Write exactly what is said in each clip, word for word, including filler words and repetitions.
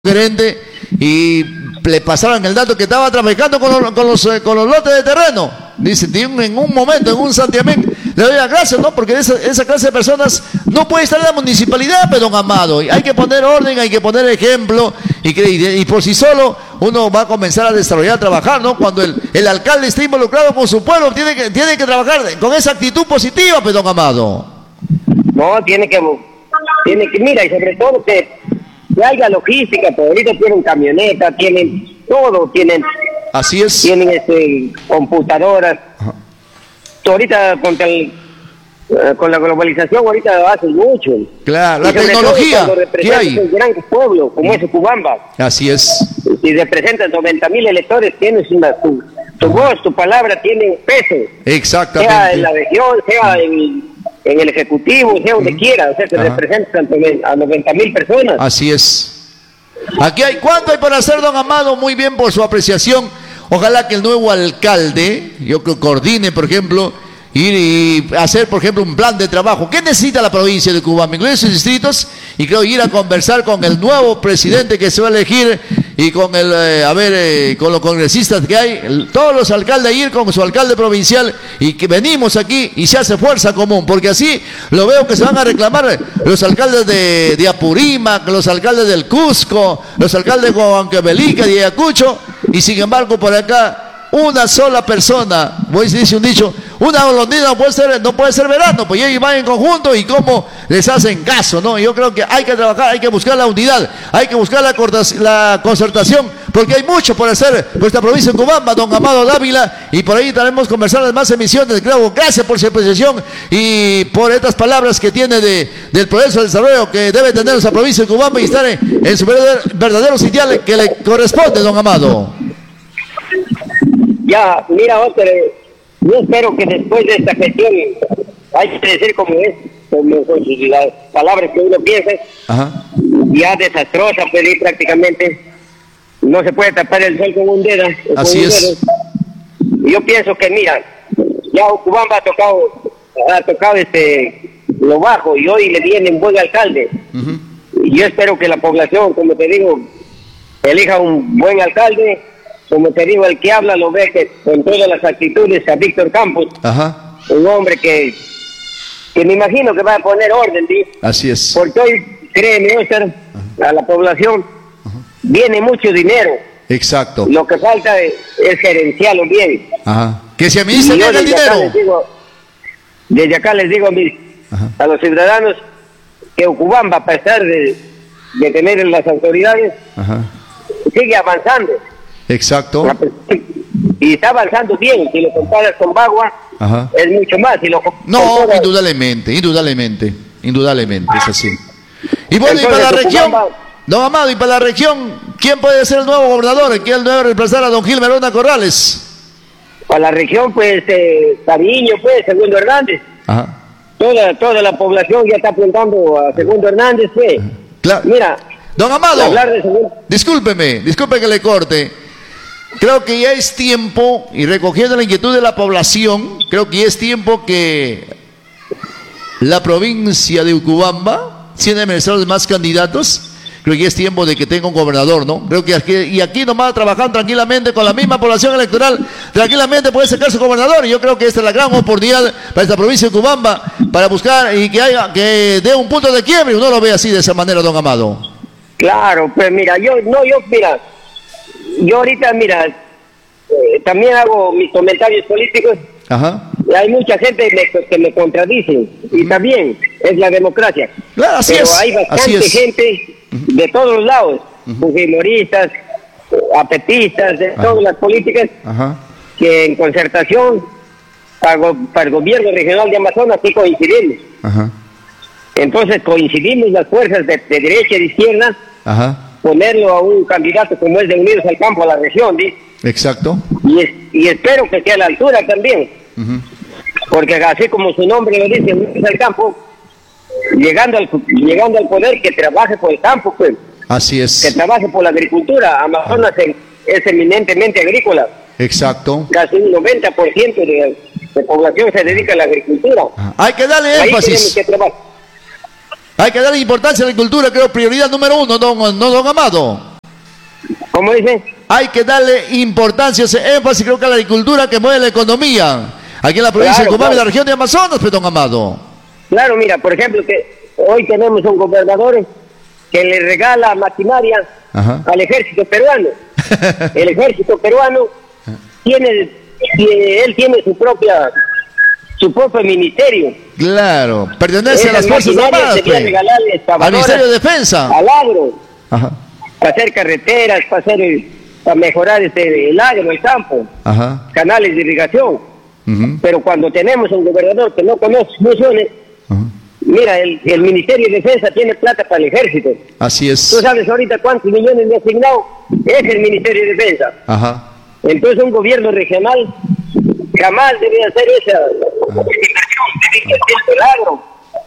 gerente y le pasaron el dato que estaba trabajando con los, con los, con los lotes de terreno. Dice, en un momento, en un santiamén, le doy las gracias, ¿no? Porque esa, esa clase de personas no puede estar en la municipalidad, pero don Amado. Hay que poner orden, hay que poner ejemplo, y, que, y, y por sí solo uno va a comenzar a desarrollar, a trabajar, ¿no? Cuando el, el alcalde está involucrado con su pueblo, tiene que, tiene que trabajar con esa actitud positiva, pues don Amado. No, tiene que, tiene que, mira, y sobre todo que, que haya logística, porque ahorita tienen camionetas, tienen todo, tienen... Así es. Tienen este, computadoras. Ajá. Ahorita contra el, uh, con la globalización ahorita hacen mucho. Claro, la tecnología. ¿Qué hay? Un gran pueblo como es Cubamba. Así es. Si representan noventa mil electores, tienes una, tu, tu voz, tu palabra tiene peso. Exactamente. Sea en la región, sea en, en el ejecutivo, sea donde uh-huh. quiera. O sea, que Ajá. representan a noventa mil personas. Así es. Aquí hay, ¿cuánto hay para hacer, don Amado? Muy bien por su apreciación. Ojalá que el nuevo alcalde, yo que coordine, por ejemplo, ir y hacer, por ejemplo, un plan de trabajo. ¿Qué necesita la provincia de Cubamba? Incluir sus distritos y creo ir a conversar con el nuevo presidente que se va a elegir y con el, eh, a ver, eh, con los congresistas que hay, el, todos los alcaldes ir con su alcalde provincial y que venimos aquí y se hace fuerza común, porque así lo veo que se van a reclamar los alcaldes de, de Apurímac, los alcaldes del Cusco, los alcaldes de Huancavelica, de Ayacucho, y sin embargo por acá una sola persona, hoy se dice un dicho, una golondrina no puede ser, no puede ser verano, pues ellos van en conjunto y cómo les hacen caso, ¿no? Yo creo que hay que trabajar, hay que buscar la unidad, hay que buscar la, la concertación, porque hay mucho por hacer nuestra provincia de Cubamba, don Amado Dávila, y por ahí estaremos conversando en más emisiones. Creo, gracias por su apreciación y por estas palabras que tiene de, del progreso del desarrollo que debe tener nuestra provincia de Cubamba y estar en, en su verdadero, verdadero sitial que le corresponde, don Amado. Ya, mira, Oscar, yo espero que después de esta gestión, hay que decir como es, como con las palabras que uno piensa, Ajá. ya desastrosa, pues y prácticamente no se puede tapar el sol con un dedo. Así con un es. Dedo. Yo pienso que, mira, ya Cubamba ha tocado, ha tocado este lo bajo y hoy le viene un buen alcalde. Uh-huh. Y yo espero que la población, como te digo, elija un buen alcalde. Como te digo, el que habla lo ve que con todas las actitudes a Víctor Campos, Ajá. un hombre que, que me imagino que va a poner orden, ¿sí? Así es. Porque hoy, créeme, Oscar, a la población Ajá. viene mucho dinero. Exacto. Lo que falta es, es gerenciarlo bien. Ajá. Que se administre bien el dinero. Acá digo, desde acá les digo a, mis, a los ciudadanos que Cubamba, a pesar de, de tener las autoridades, Ajá. sigue avanzando. Exacto. Y está avanzando bien, si lo comparas con Bagua, Ajá. es mucho más. Si lo no, todas... indudablemente, indudablemente, indudablemente, es así. Y bueno, Entonces, y para la región, Cubamba... don Amado, y para la región, ¿quién puede ser el nuevo gobernador? ¿Quién debe reemplazar a don Gil Merona Corrales? Para la región, pues, eh, Cariño, pues, Segundo Hernández. Ajá. Toda, toda la población ya está apuntando a Segundo Hernández, pues. Claro. Mira. Don Amado, segundo... discúlpeme, disculpe que le corte. Creo que ya es tiempo, y recogiendo la inquietud de la población, creo que ya es tiempo que la provincia de Cubamba, siendo administradores de más candidatos, creo que ya es tiempo de que tenga un gobernador, ¿no? Creo que aquí, y aquí nomás trabajando tranquilamente con la misma población electoral, tranquilamente puede sacar su gobernador, y yo creo que esta es la gran oportunidad para esta provincia de Cubamba, para buscar y que haya, que dé un punto de quiebre, uno lo ve así de esa manera, don Amado. Claro, pues mira, yo, no, yo, mira, yo ahorita, mira, eh, también hago mis comentarios políticos. Ajá. Hay mucha gente me, que me contradice, uh-huh. y también es la democracia. Claro, así Pero es. hay bastante es. gente uh-huh. de todos los lados, uh-huh. fujimoristas, apetistas, de uh-huh. todas las políticas, uh-huh. que en concertación para, para el gobierno regional de Amazonas sí coincidimos. Uh-huh. Entonces coincidimos las fuerzas de, de derecha y de izquierda. Ajá. Ponerlo a un candidato como es de Unidos al Campo a la región, ¿sí? Exacto. Y, es, y espero que sea a la altura también, uh-huh. porque así como su nombre lo dice, Unidos al Campo, llegando al, llegando al poder, que trabaje por el campo, pues. Así es. Que trabaje por la agricultura. Amazonas uh-huh. es eminentemente agrícola. Exacto. Casi un noventa por ciento de, de población se dedica a la agricultura. Uh-huh. Hay que darle Ahí énfasis. Que trabajar. Hay que darle importancia a la agricultura, creo, prioridad número uno, don, no, don Amado. ¿Cómo dice? Hay que darle importancia, ese énfasis, creo que a la agricultura que mueve la economía. Aquí en la provincia Claro, de Cobamba y claro. la región de Amazonas, pues, don Amado. Claro, mira, por ejemplo, que hoy tenemos un gobernador que le regala maquinaria Ajá. al ejército peruano. El ejército peruano tiene, tiene- él tiene su propia, su propio ministerio. Claro, pertenece a Esas las Fuerzas maquinarias Armadas, debían pues. regalarle Al excavadoras Ministerio de Defensa. al agro, Ajá, para hacer carreteras, para hacer, eh, para mejorar este, el agro, el campo, ajá. canales de irrigación. Ujú, Pero cuando tenemos un gobernador que no conoce funciones, ajá. mira, el, el Ministerio de Defensa tiene plata para el ejército. Así ¿Tú es. sabes ahorita cuántos millones le ha asignado? Es el Ministerio de Defensa. Ajá. Entonces un gobierno regional jamás debe hacer esa inversión, debe invertir en el agro.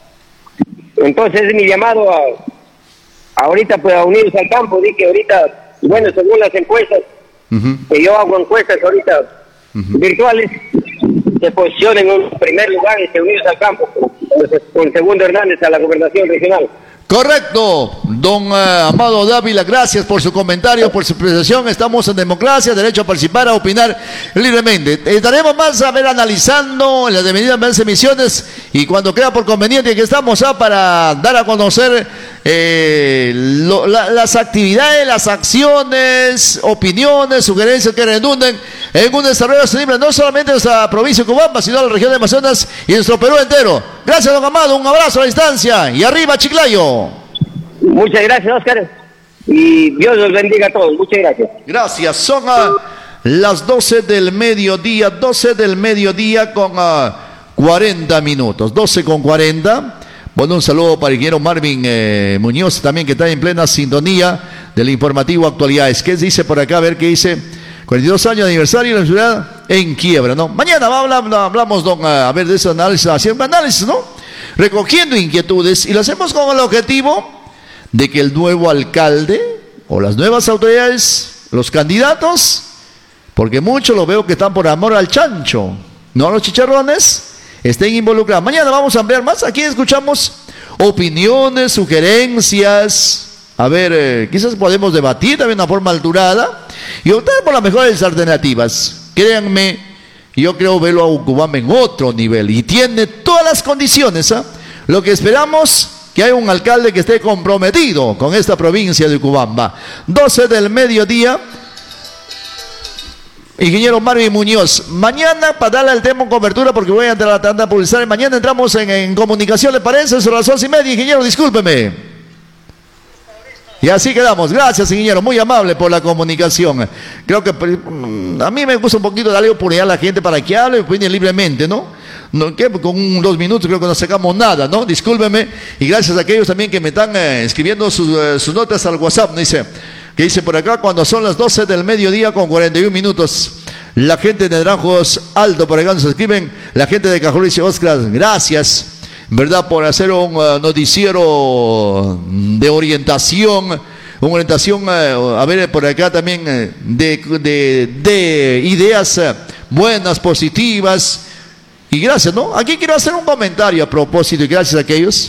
Entonces es mi llamado a ahorita pues a Unidos al Campo, di que ahorita, bueno, según las encuestas, Ujú. que yo hago encuestas ahorita virtuales, se posicionen en un primer lugar este Unidos al Campo, con, con Segundo Hernández a la gobernación regional. Correcto, don eh, Amado Dávila, gracias por su comentario, por su apreciación. Estamos en democracia, derecho a participar, a opinar libremente. Estaremos más a ver analizando en las debidas emisiones y cuando crea por conveniente que estamos ah, para dar a conocer eh, lo- la- las actividades, las acciones, opiniones, sugerencias que redunden en un desarrollo sostenible, no solamente de nuestra provincia de Cobamba, sino de la región de Amazonas y nuestro Perú entero. Gracias, don Amado, un abrazo a la distancia y arriba, Chiclayo. Muchas gracias, Óscar, y Dios los bendiga a todos. Muchas gracias. Gracias, son ah, las doce del mediodía, doce del mediodía con ah, cuarenta minutos, doce con cuarenta. Bueno, un saludo para el ingeniero Marvin eh, Muñoz, también que está en plena sintonía del informativo Actualidades. ¿Qué dice por acá? A ver qué dice. cuarenta y dos años de aniversario de la ciudad en quiebra, ¿no? Mañana va a hablar- hablamos, don, a ver, de ese análisis, haciendo un análisis, ¿no? Recogiendo inquietudes y lo hacemos con el objetivo de que el nuevo alcalde o las nuevas autoridades, los candidatos, porque muchos lo veo que están por amor al chancho, no a los chicharrones, estén involucrados. Mañana vamos a ampliar más. Aquí escuchamos opiniones, sugerencias. A ver, eh, quizás podemos debatir también de una forma alturada y optar por las mejores alternativas. Créanme, yo creo verlo a Ucubamba en otro nivel y tiene todas las condiciones. ¿ah? Lo que esperamos, que haya un alcalde que esté comprometido con esta provincia de Ucubamba. doce del mediodía. Ingeniero Marvin Muñoz, mañana para darle al tema cobertura porque voy a entrar a la tanda publicitaria. Mañana entramos en, en comunicación, ¿le parece? Sobre las once y media, ingeniero, discúlpeme. Y así quedamos. Gracias, ingeniero, muy amable por la comunicación. Creo que mm, a mí me gusta un poquito darle oportunidad a la gente para que hable y opine libremente, ¿no? No, que con un, dos minutos creo que no sacamos nada, ¿no? Discúlpeme. Y gracias a aquellos también que me están eh, escribiendo sus, eh, sus notas al WhatsApp, ¿no? Dice, que dice por acá, cuando son las doce del mediodía con cuarenta y un minutos, la gente de Naranjos Alto, por acá nos escriben, la gente de Cajol dice, Óscar, gracias, ¿verdad? Por hacer un uh, noticiero de orientación, una orientación, uh, a ver, por acá también, uh, de, de, de ideas uh, buenas, positivas, y gracias, ¿no? Aquí quiero hacer un comentario a propósito, y gracias a aquellos.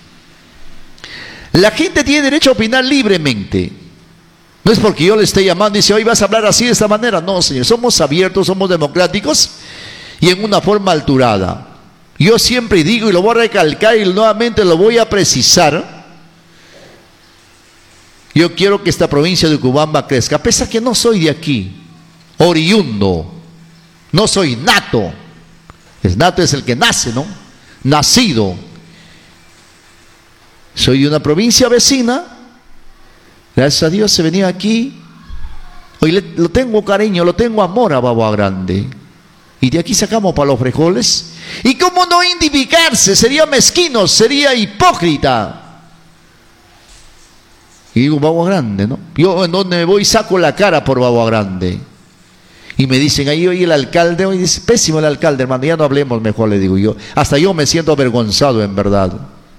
La gente tiene derecho a opinar libremente. No es porque yo le esté llamando y dice, hoy vas a hablar así de esta manera. No, señor, somos abiertos, somos democráticos y en una forma alturada. Yo siempre digo y lo voy a recalcar y nuevamente lo voy a precisar. Yo quiero que esta provincia de Ucubamba crezca, a pesar que no soy de aquí, oriundo, no soy nato. Es nato es el que nace, ¿no? Nacido. Soy de una provincia vecina. Gracias a Dios se venía aquí. Hoy le, lo tengo cariño, lo tengo amor a Bagua Grande. Y de aquí sacamos para los frijoles. ¿Y cómo no identificarse? Sería mezquino, sería hipócrita. Y digo, Bagua Grande, ¿no? Yo en donde me voy saco la cara por Bagua Grande. Y me dicen, ahí hoy el alcalde, hoy dice, pésimo el alcalde, hermano, ya no hablemos mejor, le digo yo. Hasta yo me siento avergonzado, en verdad.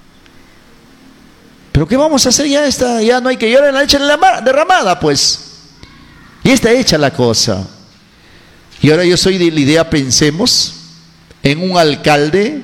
Pero ¿qué vamos a hacer? Ya está, ya no hay que llorar en la leche derramada, pues. Y está hecha la cosa. Y ahora yo soy de la idea, pensemos en un alcalde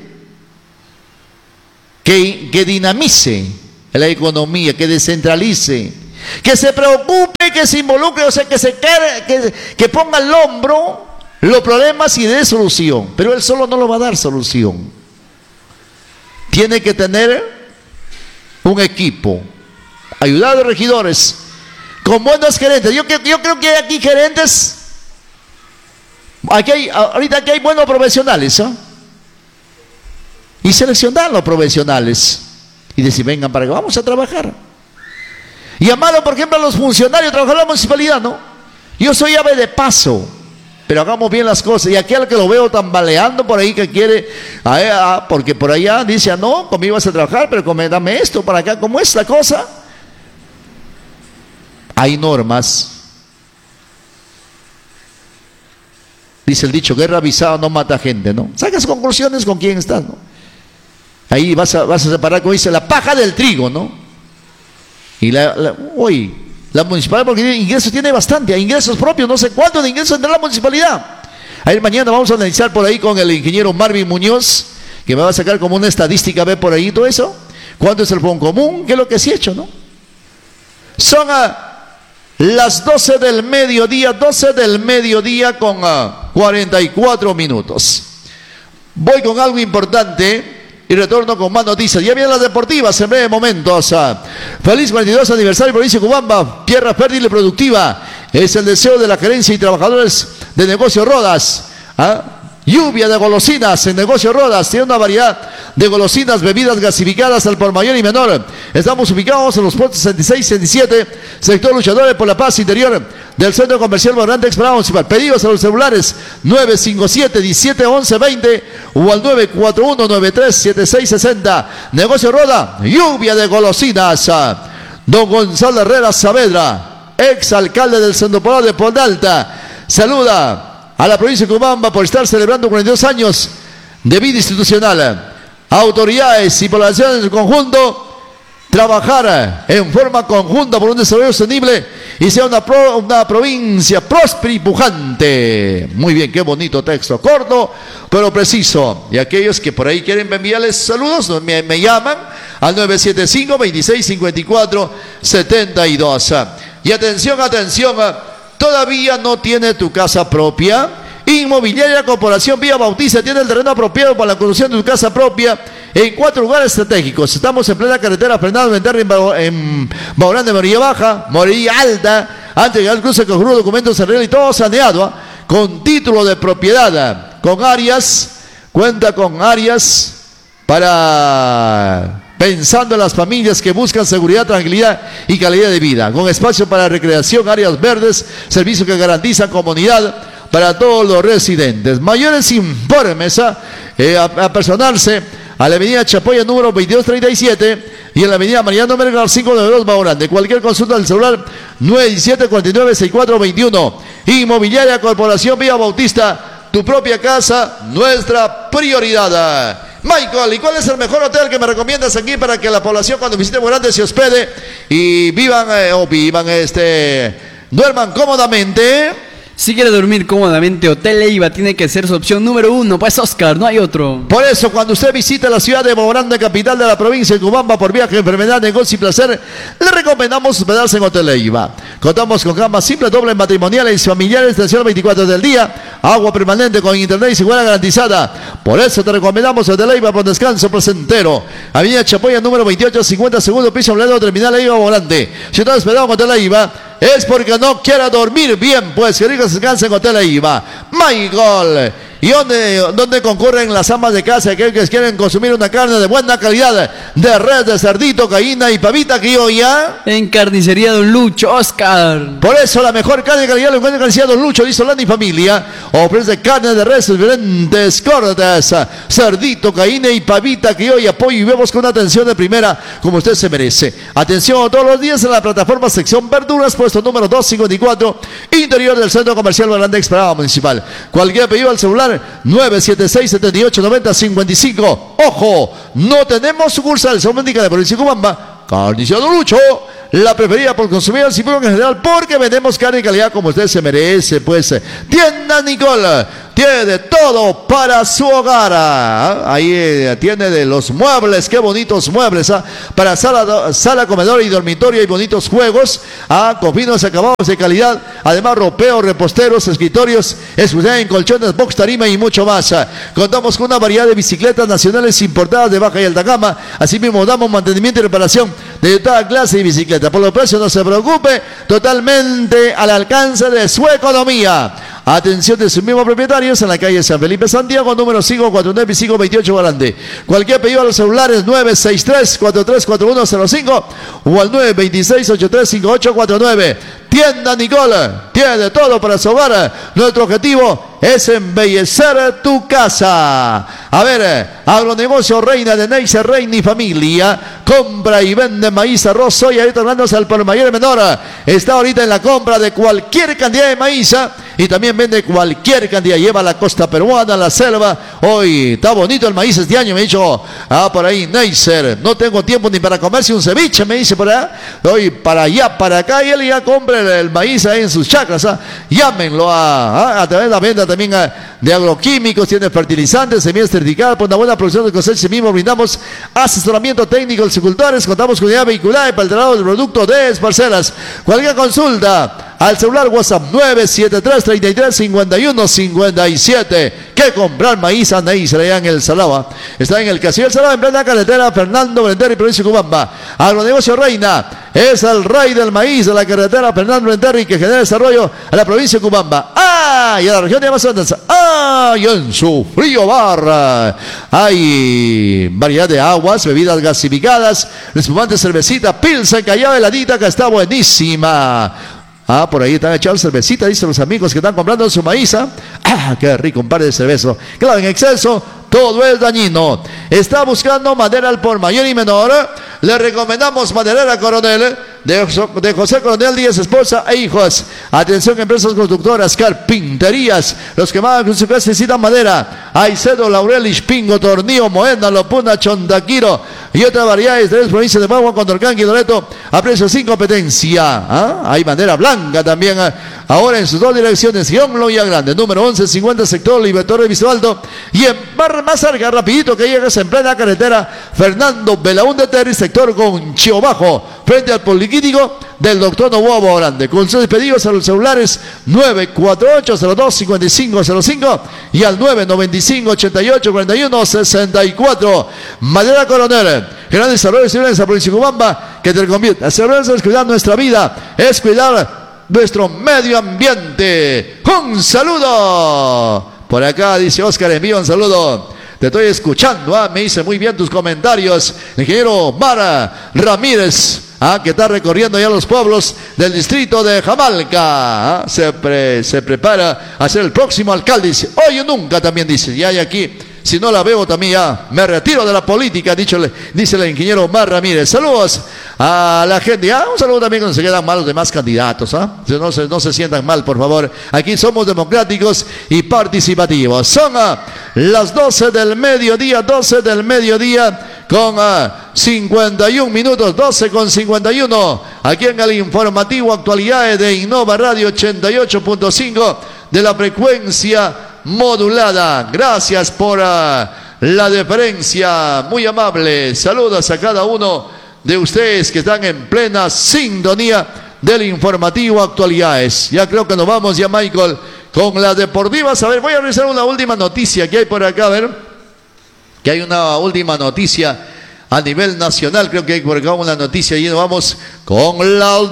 que, que dinamice la economía, que descentralice, que se preocupe, que se involucre, o sea, que se quede, que, que ponga al hombro los problemas y dé solución. Pero él solo no lo va a dar solución. Tiene que tener un equipo, ayudado de regidores, con buenos gerentes. Yo, yo creo que hay aquí gerentes, aquí hay, ahorita aquí hay buenos profesionales, ¿eh? Y seleccionar los profesionales y decir, vengan para que vamos a trabajar. Y llamado, por ejemplo, a los funcionarios, trabajar en la municipalidad, ¿no? Yo soy ave de paso, pero hagamos bien las cosas. Y aquel que lo veo tambaleando por ahí, que quiere, ah, ah, porque por allá dice, ah, no, conmigo vas a trabajar, pero dame esto para acá, ¿cómo es la cosa? Hay normas. Dice el dicho, guerra avisada no mata gente, ¿no? Sacas conclusiones con quién estás, ¿no? Ahí vas a, vas a separar, como dice, la paja del trigo, ¿no? Y la, la hoy, la municipalidad, porque ingresos tiene bastante, hay ingresos propios, no sé cuánto de ingresos tendrá la municipalidad. Ahí mañana vamos a analizar por ahí con el ingeniero Marvin Muñoz, que me va a sacar como una estadística, ver por ahí todo eso. ¿Cuánto es el fondo común? ¿Qué es lo que se ha hecho, no? Son a las doce del mediodía, doce del mediodía con uh, cuarenta y cuatro minutos. Voy con algo importante y retorno con más noticias. Ya vienen las deportivas en breve momentos. Feliz cuarenta y dos aniversario provincia de Cobamba, tierra fértil y productiva. Es el deseo de la gerencia y trabajadores de Negocio Rodas. ¿Ah? Lluvia de golosinas en Negocio Rodas. Tiene una variedad de golosinas, bebidas gasificadas al por mayor y menor. Estamos ubicados en los puestos sesenta y seis, sesenta y siete, sector Luchadores por la Paz interior del Centro Comercial Morante Explanada Municipal. Pedidos a los celulares nueve cinco siete, diecisiete, once, veinte o al nueve cuatro uno, nueve tres, siete seis, sesenta. Negocio Roda, lluvia de golosinas. Don Gonzalo Herrera Saavedra, ex alcalde del Centro Poblado de Pondalta, saluda a la provincia de Cobamba por estar celebrando cuarenta y dos años de vida institucional. Autoridades y poblaciones en su conjunto, trabajar en forma conjunta por un desarrollo sostenible y sea una, pro, una provincia próspera y pujante. Muy bien, qué bonito texto, corto pero preciso. Y aquellos que por ahí quieren enviarles saludos, me, me llaman al nueve siete cinco, veintiséis, cincuenta y cuatro, setenta y dos. Y atención, atención, ¿todavía no tiene tu casa propia? Inmobiliaria Corporación Vía Bautista tiene el terreno apropiado para la construcción de tu casa propia en cuatro lugares estratégicos. Estamos en plena carretera Fernando Venterra en Baurán de Morilla Baja, Morilla Alta, antes de llegar al cruce con documentos en regla y todo saneado, ¿eh? Con título de propiedad, con áreas, cuenta con áreas para... pensando en las familias que buscan seguridad, tranquilidad y calidad de vida, con espacio para recreación, áreas verdes, servicios que garantizan comunidad para todos los residentes. Mayores informes a, eh, a, a personarse a la avenida Chapoya número veintidós treinta y siete y en la avenida Mariano Melgar cinco noventa y dos Baurán. De cualquier consulta del celular nueve diecisiete, cuarenta y nueve, sesenta y cuatro veintiuno. Inmobiliaria Corporación Vía Bautista, tu propia casa, nuestra prioridad. Michael, ¿y cuál es el mejor hotel que me recomiendas aquí para que la población cuando visite Morante se hospede y vivan eh, o vivan, este, duerman cómodamente? Si quiere dormir cómodamente, Hotel Eiva tiene que ser su opción número uno. Pues Oscar, no hay otro. Por eso, cuando usted visite la ciudad de Morante, capital de la provincia de Cobamba, por viaje, enfermedad, negocio y placer, le recomendamos hospedarse en Hotel Eiva. Contamos con camas simples, dobles, matrimoniales y familiares, atención veinticuatro del día, agua permanente con internet y seguridad garantizada. Por eso te recomendamos Hotel Eiva por descanso placentero. Avenida Chapoya número veintiocho, cincuenta, segundo piso, Blendo, terminal Eiva Morante. Si estás hospedado en Hotel Eiva, es porque no quiera dormir bien, pues que ricos descansen en Hotel Eiva. Michael, ¿y dónde, dónde concurren las amas de casa, aquellos que quieren consumir una carne de buena calidad, de res, de cerdito, gallina y pavita criolla? En Carnicería Don Lucho, Oscar. Por eso la mejor carne de calidad lo encuentra en Carnicería Don Lucho, dice Solani Familia. Ofrece carne de res, diferentes cortes, cerdito, gallina y pavita criolla, pollo y huevos con una atención de primera, como usted se merece. Atención todos los días en la plataforma sección verduras, puesto número doscientos cincuenta y cuatro, interior del Centro Comercial Morante Explanada Municipal. Cualquier pedido al celular nueve siete seis, setenta y ocho, noventa, cincuenta y cinco. Ojo, no tenemos sucursal Soméndica de provincia de Cobamba. Carnicería Don Lucho, la preferida por consumidores y público en general, porque vendemos carne de calidad como usted se merece. Pues Tienda Nicole, tiene de todo para su hogar. ¿ah? Ahí eh, tiene de los muebles, qué bonitos muebles. ¿ah? Para sala, sala, comedor y dormitorio y bonitos juegos. ¿ah? Con finos acabados de calidad. Además, ropeos, reposteros, escritorios, exclusividad en colchones, box, tarima y mucho más. ¿ah? Contamos con una variedad de bicicletas nacionales importadas de baja y alta gama. Asimismo, damos mantenimiento y reparación de toda clase de bicicleta. Por los precios, no se preocupe, totalmente al alcance de su economía. Atención de sus mismos propietarios en la calle San Felipe Santiago, número cinco cuatro nueve cinco veintiocho Guarande. Cualquier pedido a los celulares nueve seis tres, cuatro tres cuatro uno cero cinco o al nueve dos seis, ocho tres cinco ocho cuatro nueve. Tienda Nicole, tiene de todo para su hogar. Nuestro objetivo es embellecer tu casa. A ver, agronegocio Reina de Neisser, Reina y Familia. Compra y vende maíz, arroz, soya y tornándose al por mayor y menor. Está ahorita en la compra de cualquier cantidad de maíz y también vende cualquier cantidad. Lleva a la costa peruana, a la selva. Hoy está bonito el maíz este año, me ha dicho. Ah, por ahí, Neisser. No tengo tiempo ni para comerse un ceviche, me dice por allá. Hoy para allá, para acá, y él ya compra el, el maíz ahí en sus chacras. ¿ah? Llámenlo a, a, a través de la venta también a, de agroquímicos, tiene fertilizantes, semillas certificadas por una buena producción de cosecha. Mismo brindamos asesoramiento técnico a los agricultores, contamos con unidad vehicular para el traslado del producto de parcelas. Cualquier consulta al celular WhatsApp nueve siete tres, treinta y tres, cincuenta y uno, cincuenta y siete. Que comprar maíz a Neisser allá en el Salaba. Está en el Castillo del Salaba, en plena carretera Fernando Brenter y provincia de Cubamba. Agronegocio Reina es el rey del maíz de la carretera Fernando Brenter y que genera desarrollo a la provincia de Cubamba. ¡Ah! Y a la región de Amazonas. ¡Ah! Y en su frío bar hay variedad de aguas, bebidas gasificadas, espumante, cervecita, pilsen, callao, heladita, que está buenísima. Ah, por ahí están echando cervecita, dicen los amigos que están comprando su maíz. ¿ah? ah, qué rico, un par de cervezas. Claro, en exceso, todo es dañino. Está buscando madera al por mayor y menor. Le recomendamos Maderera Coronel, de, de José Coronel Díaz, esposa e hijos. Atención, empresas constructoras, carpinterías, los que más necesitan madera. Hay cedro, laurel, ispingo, tornillo, moenda, lopuna, chondaquiro y otras variedades de tres provincias de Magua, Condorcanqui y Loreto a precios sin competencia. ¿Ah? Hay madera blanca también. ¿eh? Ahora en sus dos direcciones, Guionlo y Grande, número once cincuenta, sector Libertador Visualdo. Y en barra más cerca, rapidito que llegas en plena carretera, Fernando Belaúnde Terry, sector Conchio Bajo, frente al Poliquítico del doctor Novoa Grande. Con sus pedidos a los celulares nueve cuatro ocho, cero dos, cinco cinco cero cinco y al nueve nueve cinco, ochenta y ocho, cuarenta y uno, sesenta y cuatro. Madera Coronel, gran desarrollo de ciudad en esa provincia de Cubamba, que te recomienda. Asegurarse es cuidar nuestra vida, es cuidar nuestro medio ambiente. Un saludo. Por acá dice Oscar, envía un saludo. Te estoy escuchando, ¿ah? Me dice muy bien tus comentarios. El ingeniero Mara Ramírez, ¿ah? que está recorriendo ya los pueblos del distrito de Jamalca. ¿ah? Se, pre, se prepara a ser el próximo alcalde. Dice, hoy o nunca también dice. Ya hay aquí. Si no la veo también ya me retiro de la política, dicho, dice el ingeniero Mar Ramírez. Saludos a la gente. Ah, un saludo también cuando se quedan mal los demás candidatos. ¿ah? No, se, no se sientan mal, por favor. Aquí somos democráticos y participativos. Son ah, las doce del mediodía, doce del mediodía con ah, cincuenta y un minutos, doce con cincuenta y uno. Aquí en el informativo Actualidades de Innova Radio ochenta y ocho punto cinco de la frecuencia modulada. Gracias por uh, la deferencia, muy amable. Saludos a cada uno de ustedes que están en plena sintonía del informativo Actualidades. Ya creo que nos vamos ya, Michael, con las deportivas. A ver, voy a revisar una última noticia que hay por acá. A ver, que hay una última noticia a nivel nacional. Creo que hay por acá una noticia y nos vamos con las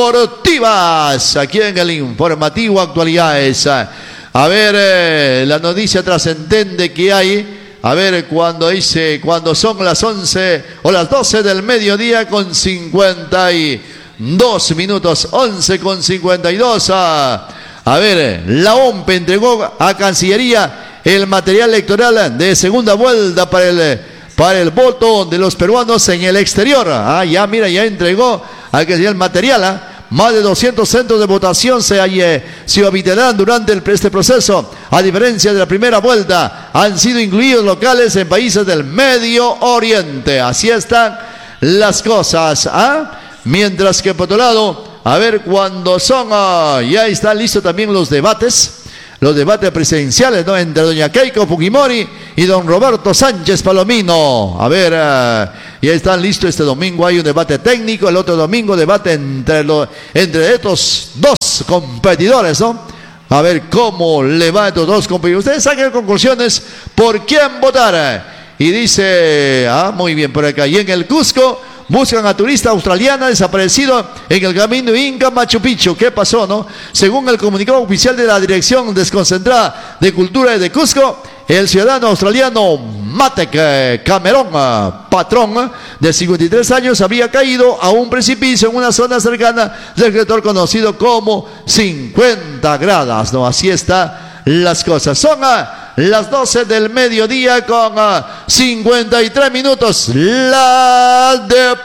deportivas aquí en el informativo Actualidades. A ver, eh, la noticia trascendente que hay. A ver, cuando dice, cuando son las once o las doce del mediodía con cincuenta y dos minutos, once con cincuenta y dos. A, a ver, la O M P E entregó a Cancillería el material electoral de segunda vuelta para el, para el voto de los peruanos en el exterior. Ah, ya, mira, ya entregó a Cancillería el material, ¿ah? Más de doscientos centros de votación se, eh, se habitarán durante el, este proceso. A diferencia de la primera vuelta, han sido incluidos locales en países del Medio Oriente. Así están las cosas. ¿ah? Mientras que por otro lado, a ver, cuando son, uh, ya están listos también los debates. los debates presidenciales, ¿no? Entre doña Keiko Fujimori y don Roberto Sánchez Palomino. A ver, uh, ya están listos este domingo, hay un debate técnico, el otro domingo debate entre, lo, entre estos dos competidores, ¿no? A ver cómo le va a estos dos competidores. Ustedes saquen conclusiones por quién votar. Y dice, ah, muy bien, por acá. Y en el Cusco buscan a turista australiana desaparecido en el camino Inca Machu Picchu. ¿Qué pasó, no? Según el comunicado oficial de la Dirección Desconcentrada de Cultura de Cusco, el ciudadano australiano Matek Cameron, patrón de cincuenta y tres años, había caído a un precipicio en una zona cercana del sector conocido como cincuenta gradas, ¿no? Así está las cosas. Son a las doce del mediodía con uh, cincuenta y tres minutos. Las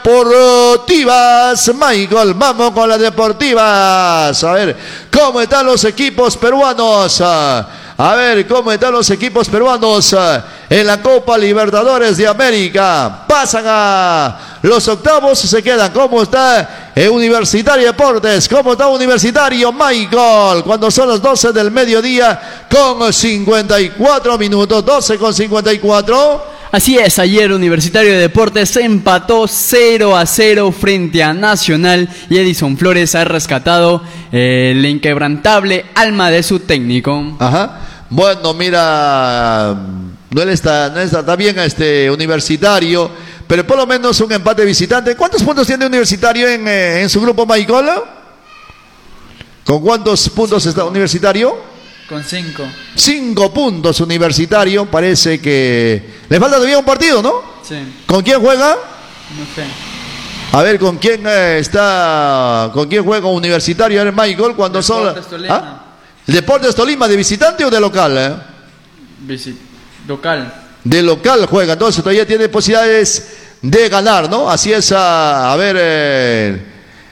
deportivas, Michael, vamos con las deportivas. A ver, ¿cómo están los equipos peruanos? Uh, a ver, ¿cómo están los equipos peruanos uh, en la Copa Libertadores de América? Pasan a los octavos, se quedan. ¿Cómo está eh, Universitario Deportes? ¿Cómo está Universitario, Michael? Cuando son las doce del mediodía con cincuenta y cuatro minutos, doce con cincuenta y cuatro. Así es, ayer Universitario de Deportes empató cero a cero frente a Nacional y Edison Flores ha rescatado eh, el inquebrantable alma de su técnico. Ajá. Bueno, mira, no él está, no está, está bien este Universitario, pero por lo menos un empate visitante. ¿Cuántos puntos tiene Universitario en, eh, en su grupo, Michael? ¿Con cuántos puntos está Universitario? Con cinco. Cinco puntos Universitario. Parece que le falta todavía un partido, ¿no? Sí. ¿Con quién juega? No sé. A ver, ¿con quién eh, está? ¿Con quién juega Universitario? A ver, Michael, cuando son... Deportes Tolima. ¿Ah? ¿Deportes Tolima de visitante o de local? Eh? Visit local. De local juega, entonces todavía tiene posibilidades de ganar, ¿no? Así es, a, a ver, eh,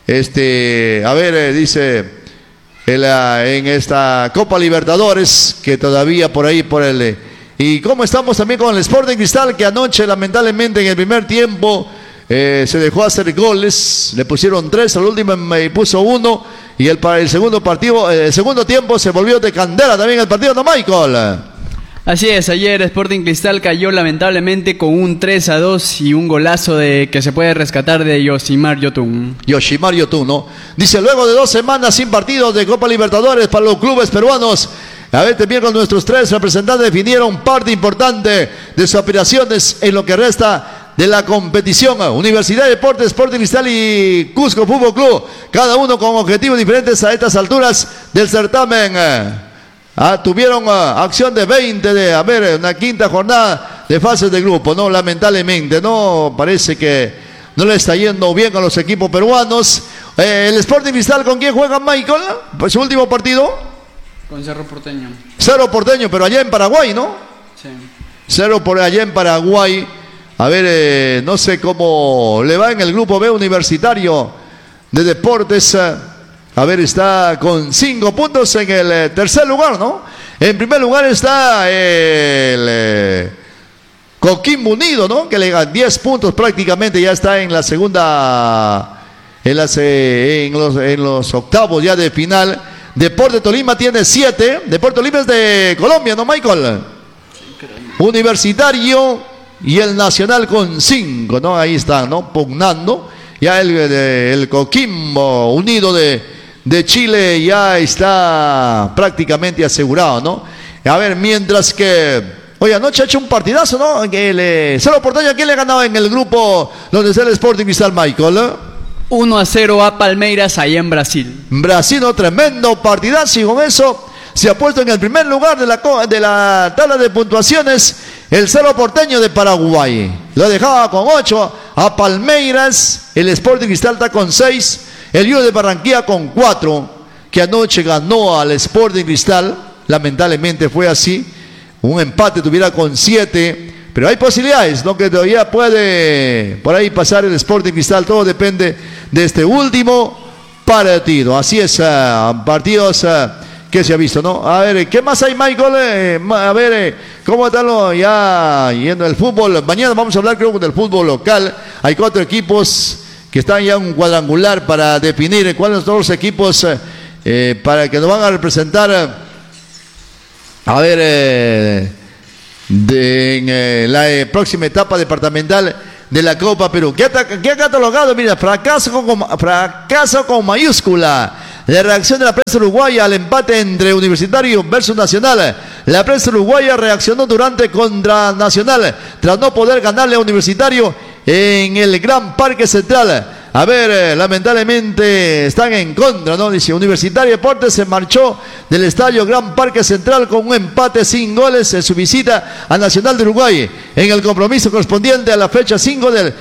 este, a ver, eh, dice... En, la, en esta Copa Libertadores, que todavía por ahí, por el... Y cómo estamos también con el Sporting Cristal, que anoche lamentablemente en el primer tiempo eh, se dejó hacer goles, le pusieron tres, al último me puso uno, y el, para el segundo partido, eh, el segundo tiempo se volvió de candela también el partido, ¿no, Michael? Así es, ayer Sporting Cristal cayó lamentablemente con un tres a dos y un golazo de que se puede rescatar de Yoshimar Yotun. Yoshimar Yotun, ¿no? Dice, luego de dos semanas sin partidos de Copa Libertadores para los clubes peruanos, a ver, también con nuestros tres representantes definieron parte importante de sus aspiraciones en lo que resta de la competición. Universidad de Deportes, Sporting Cristal y Cusco Fútbol Club, cada uno con objetivos diferentes a estas alturas del certamen. Ah, tuvieron uh, acción de veinte de, a ver, una quinta jornada de fases de grupo, ¿no? Lamentablemente, ¿no? Parece que no le está yendo bien a los equipos peruanos. Eh, el Sporting Cristal, ¿con quién juega, Michael? Pues su último partido. Con Cerro Porteño. Cerro Porteño, pero allá en Paraguay, ¿no? Sí. Cerro por allá en Paraguay. A ver, eh, no sé cómo le va en el grupo B Universitario de Deportes. Eh, A ver, está con cinco puntos en el eh, tercer lugar, ¿no? En primer lugar está el eh, Coquimbo Unido, ¿no? Que le da diez puntos prácticamente, ya está en la segunda, en, las, eh, en, los, en los octavos ya de final. Deportes Tolima tiene siete. Deportes Tolima es de Colombia, ¿no, Michael? Universitario y el Nacional con cinco, ¿no? Ahí están, ¿no? Pugnando. Ya el, el, el Coquimbo Unido de... de Chile ya está prácticamente asegurado, ¿no? A ver, mientras que, oye, anoche ha hecho un partidazo, ¿no? Que le, Cerro Porteño, ¿quién le ha ganado en el grupo donde está el Sporting Cristal, Michael? ¿Eh? uno a cero a Palmeiras allá en Brasil. Brasil, ¿no? Tremendo partidazo, y con eso se ha puesto en el primer lugar de la, de la tabla de puntuaciones el Cerro Porteño de Paraguay. Lo dejaba con ocho a Palmeiras, el Sporting Cristal está con seis. El Junior de Barranquilla con cuatro, que anoche ganó al Sporting Cristal, lamentablemente fue así, un empate tuviera con siete, pero hay posibilidades, ¿no? Que todavía puede por ahí pasar el Sporting Cristal, todo depende de este último partido, así es, uh, partidos uh, que se ha visto, ¿no? A ver, ¿qué más hay, Michael? Eh, a ver, eh, ¿cómo está lo ya yendo el fútbol? Mañana vamos a hablar, creo, del fútbol local, hay cuatro equipos que están ya en un cuadrangular para definir cuáles son los equipos eh, para que nos van a representar A ver, eh, de, en eh, la eh, próxima etapa departamental de la Copa Perú. ¿Qué ha, qué ha catalogado? Mira, fracaso con, fracaso con mayúscula. La reacción de la prensa uruguaya al empate entre Universitario versus Nacional. La prensa uruguaya reaccionó durante contra Nacional tras no poder ganarle a Universitario en el Gran Parque Central. A ver, eh, lamentablemente están en contra, ¿no? Dice, Universitario Deportes se marchó del estadio Gran Parque Central con un empate sin goles en su visita a Nacional de Uruguay en el compromiso correspondiente a la fecha cinco del,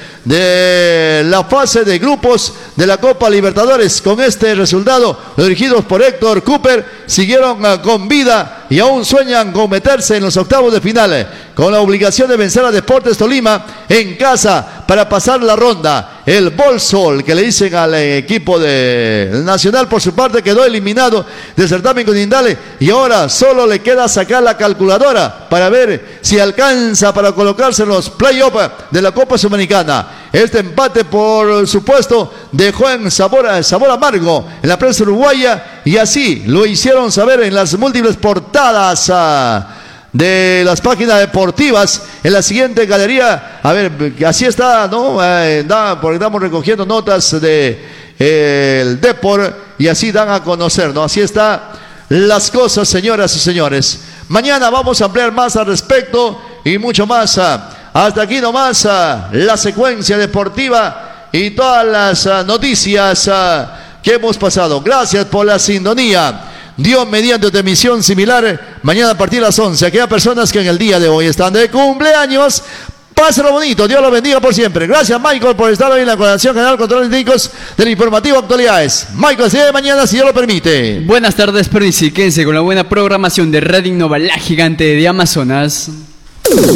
de la fase de grupos de la Copa Libertadores. Con este resultado, los dirigidos por Héctor Cooper siguieron uh, con vida y aún sueñan con meterse en los octavos de final, con la obligación de vencer a Deportes Tolima en casa para pasar la ronda. El Bolsol, que le dicen al equipo de Nacional, por su parte quedó eliminado del certamen continental y ahora solo le queda sacar la calculadora para ver si alcanza para colocarse en los playoffs de la Copa Sudamericana. Este empate, por supuesto, dejó en sabor, sabor amargo en la prensa uruguaya y así lo hicieron saber en las múltiples portadas uh, de las páginas deportivas. En la siguiente galería, a ver, así está, ¿no? Eh, da, porque estamos recogiendo notas de eh, el Depor y así dan a conocer, ¿no? Así está las cosas, señoras y señores. Mañana vamos a ampliar más al respecto y mucho más. Uh, hasta aquí nomás uh, la secuencia deportiva y todas las uh, noticias uh, que hemos pasado. Gracias por la sintonía. Dios mediante otra emisión similar mañana a partir de las once. Aquellas personas que en el día de hoy están de cumpleaños, pásenlo bonito, Dios los bendiga por siempre. Gracias, Michael, por estar hoy en la Coordinación General de Controles Técnicos del Informativo Actualidades. Michael, se de mañana si Dios lo permite. Buenas tardes, Pernicíquense con la buena programación de Radio Innova, la gigante de Amazonas.